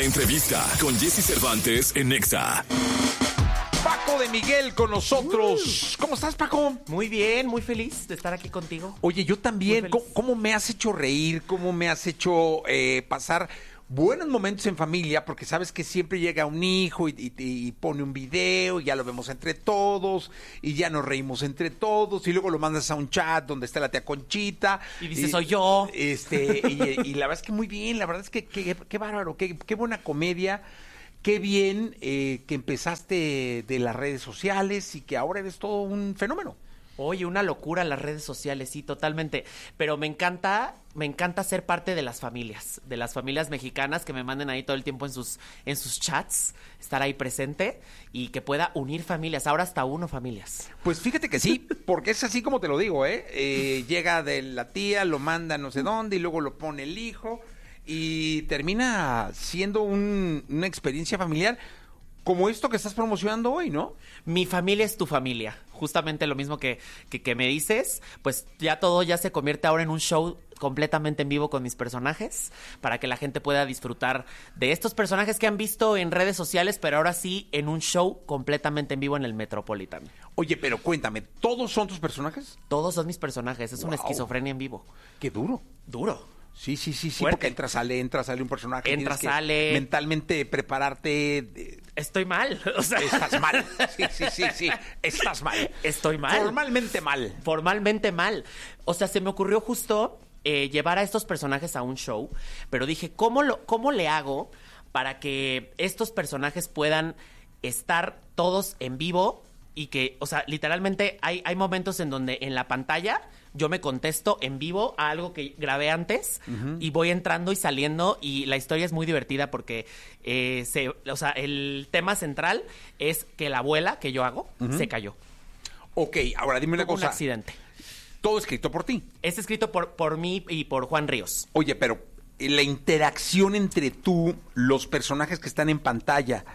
entrevista con Jesse Cervantes en Nexa. Paco de Miguel con nosotros. ¿Cómo estás, Paco? Muy bien, muy feliz de estar aquí contigo. Oye, yo también. Muy feliz. ¿Cómo me has hecho reír? ¿Cómo me has hecho pasar buenos momentos en familia? Porque sabes que siempre llega un hijo y pone un video y ya lo vemos entre todos y ya nos reímos entre todos y luego lo mandas a un chat donde está la tía Conchita. Y dices, soy yo. Y la verdad es que muy bien. La verdad es que qué bárbaro, qué buena comedia. Qué bien que empezaste de las redes sociales y que ahora eres todo un fenómeno. Oye, una locura las redes sociales, sí, totalmente. Pero me encanta ser parte de las familias mexicanas que me manden ahí todo el tiempo en sus chats, estar ahí presente y que pueda unir familias, ahora hasta uno familias. Pues fíjate que sí, porque es así como te lo digo, llega de la tía, lo manda no sé dónde y luego lo pone el hijo y termina siendo una experiencia familiar como esto que estás promocionando hoy, ¿no? Mi familia es tu familia. Justamente lo mismo que me dices, pues ya todo ya se convierte ahora en un show completamente en vivo con mis personajes, para que la gente pueda disfrutar de estos personajes que han visto en redes sociales, pero ahora sí en un show completamente en vivo en el Metropolitan. Oye, pero cuéntame, ¿todos son tus personajes? Todos son mis personajes, es una Wow. esquizofrenia en vivo. Qué duro. Duro. Sí, Fuerte. porque entra, sale un personaje. Entra, tienes que sale. mentalmente prepararte. Estoy mal. O sea, Estás mal. Sí. Estás mal. Estoy mal. Formalmente mal. Formalmente mal. O sea, se me ocurrió justo llevar a estos personajes a un show, pero dije, ¿cómo le hago para que estos personajes puedan estar todos en vivo? Y que, o sea, literalmente hay momentos en donde en la pantalla yo me contesto en vivo a algo que grabé antes y voy entrando y saliendo y la historia es muy divertida porque el tema central es que la abuela que yo hago se cayó. Ok, ahora dime una Tuvo cosa. un accidente. Todo escrito por ti. Es escrito por mí y por Juan Ríos. Oye, pero la interacción entre tú, los personajes que están en pantalla,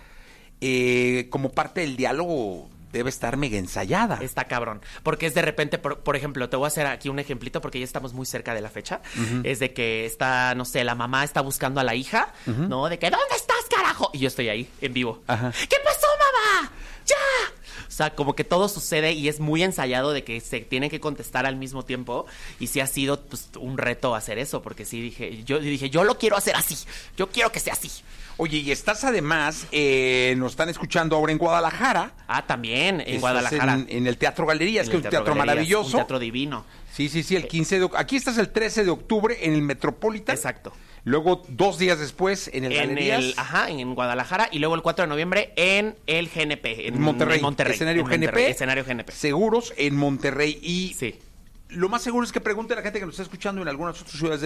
como parte del diálogo, debe estar mega ensayada. Está cabrón. Porque es de repente, por ejemplo, te voy a hacer aquí un ejemplito porque ya estamos muy cerca de la fecha. Es de que está, no sé, la mamá está buscando a la hija, ¿no? De que, ¿dónde estás, carajo? Y yo estoy ahí, en vivo. Ajá. ¿Qué pasó, mamá? ¡Ya! O sea, como que todo sucede y es muy ensayado de que se tiene que contestar al mismo tiempo. Y sí ha sido, pues, un reto hacer eso. Porque sí dije, yo lo quiero hacer así. Yo quiero que sea así. Oye, y estás además, nos están escuchando ahora en Guadalajara. Ah, también, en Estás Guadalajara. En el Teatro Galerías, En que el es un teatro Galerías, maravilloso. Un teatro divino. Sí, el 15 de octubre. Aquí estás el 13 de octubre en el Metropolitan. Exacto. Luego, 2 días después, en el Galerías. En Guadalajara. Y luego el 4 de noviembre en el GNP. En Monterrey. Monterrey. Escenario en GNP. Monterrey, escenario GNP. Seguros en Monterrey. Y Sí. lo más seguro es que pregunte a la gente que nos está escuchando en algunas otras ciudades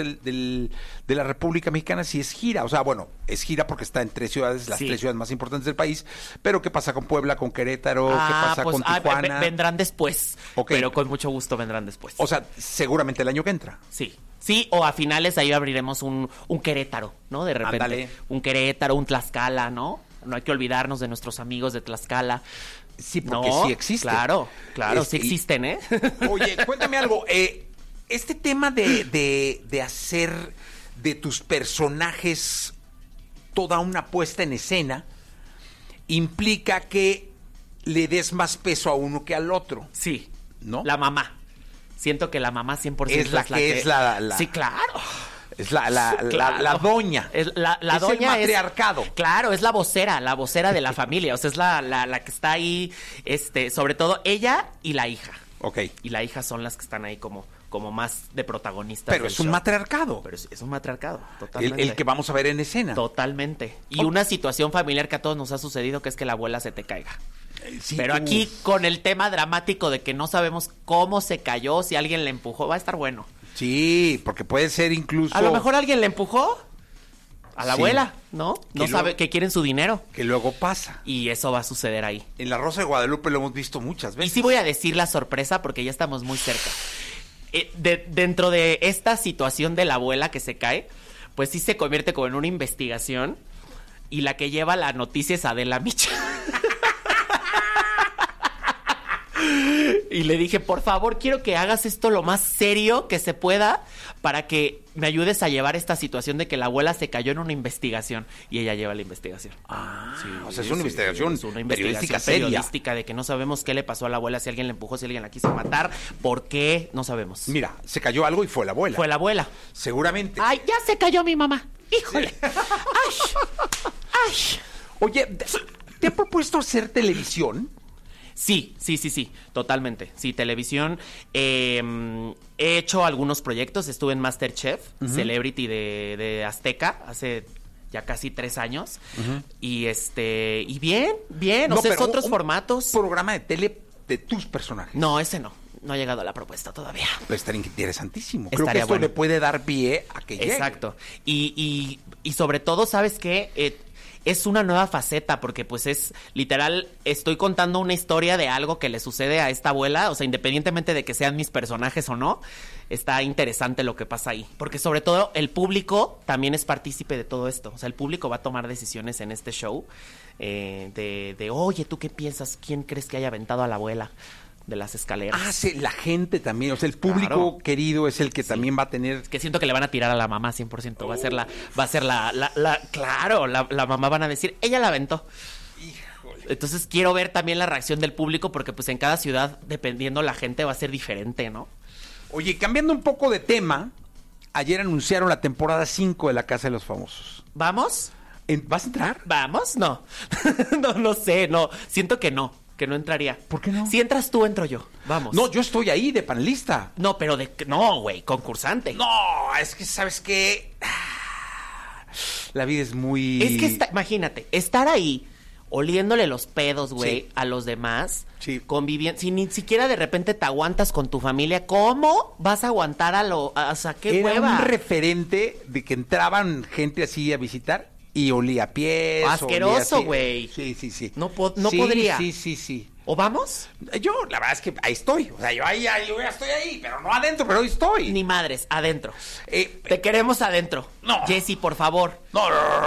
de la República Mexicana si es gira. O sea, bueno, es gira porque está en 3 ciudades, las Sí. 3 ciudades más importantes del país. Pero ¿qué pasa con Puebla, con Querétaro? ¿Qué pasa con Tijuana? Vendrán después. Ok. Pero con mucho gusto vendrán después. O sea, seguramente el año que entra. Sí. Sí, o a finales ahí abriremos un Querétaro, ¿no? De repente. Ándale. Un Querétaro, un Tlaxcala, ¿no? No hay que olvidarnos de nuestros amigos de Tlaxcala. Sí, porque No, sí existe. Claro, sí existen, ¿eh? Oye, cuéntame algo. Este tema de hacer de tus personajes toda una puesta en escena implica que le des más peso a uno que al otro. Sí. ¿No? La mamá. Siento que la mamá 100% Es la que es la... Sí, claro. Es la Claro. doña. La es doña el matriarcado. Claro, es la vocera de la familia. O sea, es la que está ahí, sobre todo ella y la hija. Ok. Y la hija son las que están ahí como más de protagonistas. Pero del es un show. matriarcado. Pero es un matriarcado, totalmente. El que vamos a ver en escena. Totalmente. Y una situación familiar que a todos nos ha sucedido, que es que la abuela se te caiga. Sí, Pero aquí con el tema dramático de que no sabemos cómo se cayó, si alguien le empujó, va a estar bueno. Sí, porque puede ser incluso... A lo mejor alguien le empujó a la Sí. abuela, ¿no? No Que sabe luego- que quieren su dinero. Que luego pasa. Y eso va a suceder ahí. En La Rosa de Guadalupe lo hemos visto muchas Y veces. sí voy a decir la sorpresa porque ya estamos muy cerca. Dentro de esta situación de la abuela que se cae, pues sí se convierte como en una investigación y la que lleva la noticia es Adela Micha. Y le dije, por favor, quiero que hagas esto lo más serio que se pueda para que me ayudes a llevar esta situación de que la abuela se cayó en una investigación. Y ella lleva la investigación. O sea, es una investigación periodística seria. Periodística de que no sabemos qué le pasó a la abuela, si alguien la empujó, si alguien la quiso matar, por qué, no sabemos. Mira, se cayó algo y fue la abuela. Fue la abuela. Seguramente. Ay, ya se cayó mi mamá. Híjole. Sí. Ay. Oye, ¿te han propuesto hacer televisión? Sí, totalmente. Sí, televisión. He hecho algunos proyectos. Estuve en MasterChef, Celebrity de Azteca, hace ya casi 3 años. Y y bien. No, o sea, es otros formatos. Programa de tele de tus personajes. No, ese no. No ha llegado a la propuesta todavía. Pero estaría interesantísimo. Creo Estaría que esto bueno. le puede dar pie a que llegue. Exacto. Y sobre todo, ¿sabes qué? Es una nueva faceta, porque pues es literal, estoy contando una historia de algo que le sucede a esta abuela, o sea, independientemente de que sean mis personajes o no, está interesante lo que pasa ahí, porque sobre todo el público también es partícipe de todo esto, o sea, el público va a tomar decisiones en este show, oye, ¿tú qué piensas? ¿Quién crees que haya aventado a la abuela de las escaleras? Sí, la gente también, o sea, el público querido es el que también va a tener... Que siento que le van a tirar a la mamá 100%, va a ser la mamá van a decir, ella la aventó. Híjole. Entonces quiero ver también la reacción del público, porque pues en cada ciudad, dependiendo la gente, va a ser diferente, ¿no? Oye, cambiando un poco de tema, ayer anunciaron la temporada 5 de La Casa de los Famosos. ¿Vamos? ¿Vas a entrar? ¿Vamos? No. no sé, no. Siento que no entraría. ¿Por qué no? Si entras tú, entro yo. Vamos. No, yo estoy ahí de panelista. No, pero no, güey, concursante. No, es que, ¿sabes qué? La vida es muy... Es que imagínate, estar ahí oliéndole los pedos, güey, Sí. a los demás, Sí. conviviendo, si ni siquiera de repente te aguantas con tu familia, ¿cómo vas a aguantar o sea, qué Era hueva? un referente de que entraban gente así a visitar y olía a pies. Asqueroso, olía güey. Sí. No Sí, podría. Sí. ¿O vamos? Yo, la verdad es que ahí estoy. O sea, yo ya estoy ahí, pero no adentro, pero ahí estoy. Ni madres, adentro. Eh, Te queremos adentro. No. Jessy, por favor. No.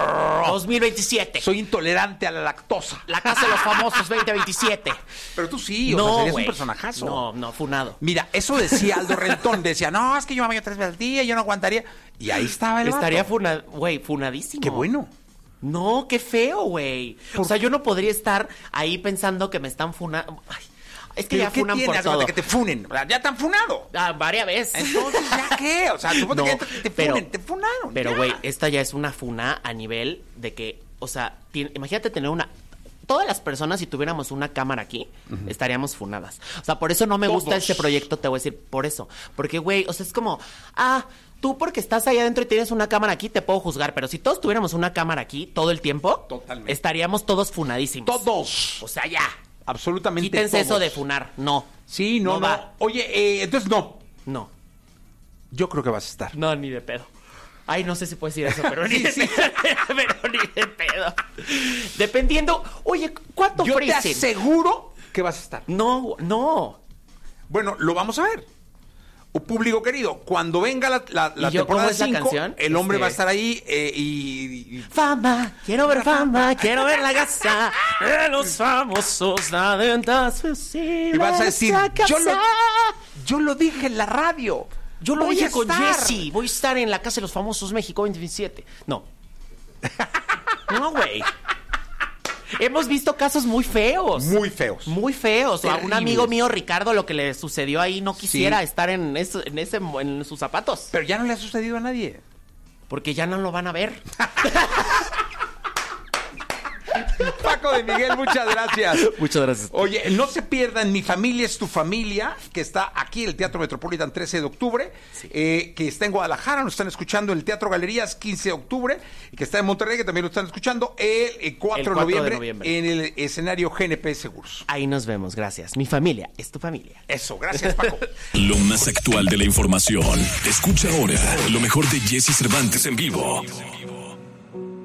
2027. Soy intolerante a la lactosa. La Casa de los Famosos 2027. Pero tú sí, o sea, serías un personajazo. No, funado. Mira, eso decía Aldo Rentón. Decía, no, es que yo me baño 3 veces al día, yo no aguantaría. Y ahí estaba el Estaría vato. funadísimo. Qué bueno. No, qué feo, güey. O sea, yo no podría estar ahí pensando que me están funando. Ay, es que ¿Pero ya qué funan tiene? por Acuérdate todo. que te funen. O sea, ya te han funado. Varias veces. Entonces, ¿ya qué? O sea, supongo que te funaron. Pero, ya. güey, esta ya es una funa a nivel de que, o sea, imagínate tener una... Todas las personas, si tuviéramos una cámara aquí, estaríamos funadas. O sea, por eso no me gusta este proyecto, te voy a decir, por eso. Porque, güey, o sea, es como, tú porque estás ahí adentro y tienes una cámara aquí, te puedo juzgar. Pero si todos tuviéramos una cámara aquí todo el tiempo, Totalmente. estaríamos todos funadísimos. Todos. O sea, ya. Absolutamente Quítense todos. eso de funar. No. Sí, no. va. Oye, entonces no. No. Yo creo que vas a estar. No, ni de pedo. Ay, no sé si puedes decir eso, pero ni de Sí. pedo. Pero ni de pedo. Dependiendo. Oye, ¿cuánto Yo te ofrecen? aseguro que vas a estar. No. Bueno, lo vamos a ver. Público querido, cuando venga la ¿Y yo cómo temporada es la 5, canción? el hombre va a estar ahí y Fama, quiero ver la casa de los famosos, y vas a decir, yo lo dije en la radio. Yo lo Voy dije a con estar. Jessy, voy a estar en la Casa de los Famosos México 2027. No, güey. Hemos visto casos muy feos. Muy feos. Muy feos. A un Terribles. amigo mío, Ricardo, lo que le sucedió ahí, no quisiera Sí. estar en sus zapatos. Pero ya no le ha sucedido a nadie. Porque ya no lo van a ver. Paco de Miguel, muchas gracias. Muchas gracias. Oye, no se pierdan Mi Familia es tu Familia, que está aquí en el Teatro Metropolitan 13 de octubre, que está en Guadalajara, nos están escuchando en el Teatro Galerías 15 de octubre, y que está en Monterrey, que también lo están escuchando el 4 de noviembre en el escenario GNP Seguros. Ahí nos vemos, gracias. Mi familia es tu familia. Eso, gracias, Paco. Lo más actual de la información. Escucha ahora lo mejor de Jessy Cervantes en vivo.